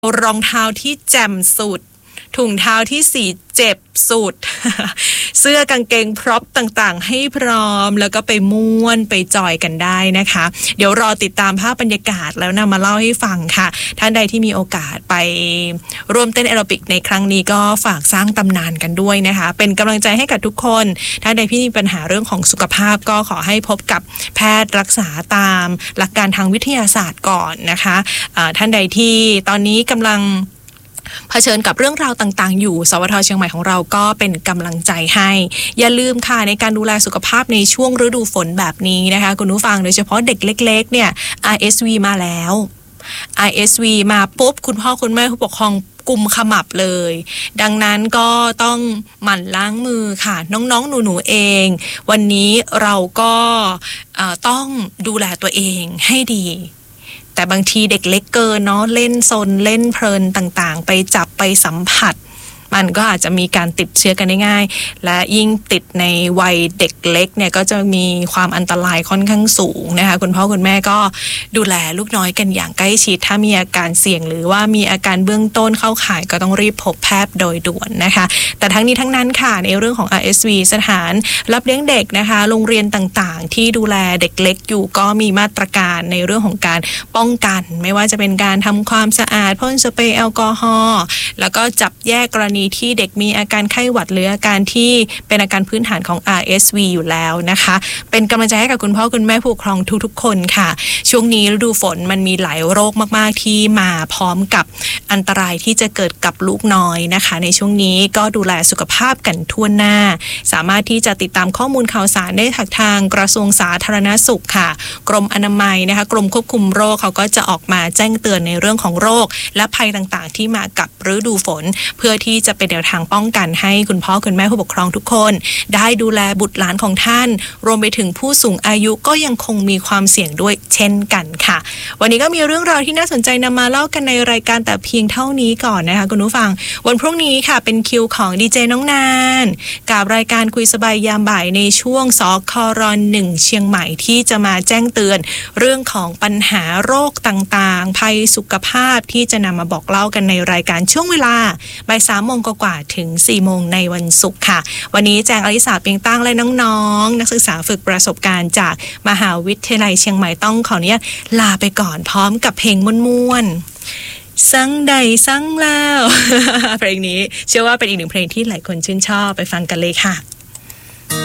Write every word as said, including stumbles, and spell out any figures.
รองเท้าที่แจ่มสุดถุงเท้าที่สีเจ็บสุด เสื้อกางเกงพร็อพต่างๆให้พร้อมแล้วก็ไปม่วนไปจอยกันได้นะคะเดี๋ยวรอติดตามภาพบรรยากาศแล้วนำมาเล่าให้ฟังค่ะท่านใดที่มีโอกาสไปร่วมเต้นแอโรบิกในครั้งนี้ก็ฝากสร้างตำนานกันด้วยนะคะเป็นกำลังใจให้กับทุกคนท่านใดที่มีปัญหาเรื่องของสุขภาพก็ขอให้พบกับแพทย์รักษาตามหลักการทางวิทยาศาสตร์ก่อนนะคะะท่านใดที่ตอนนี้กำลังเผชิญกับเรื่องราวต่างๆอยู่สวทเชียงใหม่ของเราก็เป็นกำลังใจให้อย่าลืมค่ะในการดูแลสุขภาพในช่วงฤดูฝนแบบนี้นะคะคุณผู้ฟังโดยเฉพาะเด็กเล็กๆเนี่ย อาร์ เอส วี มาแล้ว อาร์ เอส วี มาปุ๊บคุณพ่อคุณแม่ผู้ปกครองกุมขมับเลยดังนั้นก็ต้องหมั่นล้างมือค่ะน้องๆหนูๆเองวันนี้เราก็ต้องดูแลตัวเองให้ดีแต่บางทีเด็กเล็กเกินเนาะเล่นซนเล่นเพลินต่างๆไปจับไปสัมผัสมันก็อาจจะมีการติดเชื้อกันได้ง่ายและยิ่งติดในวัยเด็กเล็กเนี่ยก็จะมีความอันตรายค่อนข้างสูงนะคะคุณพ่อคุณแม่ก็ดูแลลูกน้อยกันอย่างใกล้ชิดถ้ามีอาการเสี่ยงหรือว่ามีอาการเบื้องต้นเข้าข่ายก็ต้องรีบพบแพทย์โดยด่วนนะคะแต่ทั้งนี้ทั้งนั้นค่ะในเรื่องของ อาร์ เอส วี สถานรับเลี้ยงเด็กนะคะโรงเรียนต่างๆที่ดูแลเด็กเล็กอยู่ก็มีมาตรการในเรื่องของการป้องกันไม่ว่าจะเป็นการทำความสะอาดพ่นสเปรย์แอลกอฮอล์แล้วก็จับแยกกรณีที่เด็กมีอาการไข้หวัดหรืออาการที่เป็นอาการพื้นฐานของ อาร์ เอส วี อยู่แล้วนะคะเป็นกำลังใจให้กับคุณพ่อคุณแม่ผู้ปกครองทุกๆคนค่ะช่วงนี้ฤดูฝนมันมีหลายโรคมากๆที่มาพร้อมกับอันตรายที่จะเกิดกับลูกน้อยนะคะในช่วงนี้ก็ดูแลสุขภาพกันทั่วหน้าสามารถที่จะติดตามข้อมูลข่าวสารได้จากทางกระทรวงสาธารณสุขค่ะกรมอนามัยนะคะกรมควบคุมโรคเขาก็จะออกมาแจ้งเตือนในเรื่องของโรคและภัยต่างๆที่มากับฤดูฝนเพื่อที่จะเป็นแนวทางป้องกันให้คุณพ่อคุณแม่ผู้ปกครองทุกคนได้ดูแลบุตรหลานของท่านรวมไปถึงผู้สูงอายุก็ยังคงมีความเสี่ยงด้วยเช่นกันค่ะวันนี้ก็มีเรื่องราวที่น่าสนใจนำมาเล่ากันในรายการแต่เพียงเท่านี้ก่อนนะคะคุณผู้ฟังวันพรุ่งนี้ค่ะเป็นคิวของดีเจน้องนานกับรายการคุยสบายยามบ่ายในช่วงสครหนึ่งเชียงใหม่ที่จะมาแจ้งเตือนเรื่องของปัญหาโรคต่างๆภัยสุขภาพที่จะนำมาบอกเล่ากันในรายการช่วงเวลาบ่ายสามโมงกว่าถึงสี่โมงในวันศุกร์ค่ะวันนี้แจงอลิสาเปียงตั้งและน้องๆนักศึกษาฝึกประสบการณ์จากมหาวิทยาลัยเชียงใหม่ต้องขออนุญาตลาไปก่อนพร้อมกับเพลงม่วนๆสังใดสังแล้ว เพลงนี้เชื่อว่าเป็นอีกหนึ่งเพลงที่หลายคนชื่นชอบไปฟังกันเลยค่ะ